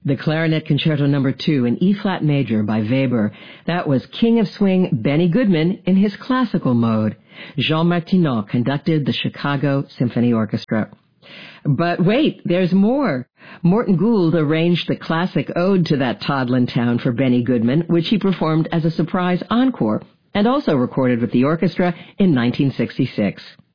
The Clarinet Concerto No. 2 in E-flat major by Weber. That was King of Swing Benny Goodman in his classical mode. Jean Martineau conducted the Chicago Symphony Orchestra. But wait, there's more. Morton Gould arranged the classic ode to that Toddlin town for Benny Goodman, which he performed as a surprise encore, and also recorded with the orchestra in 1966.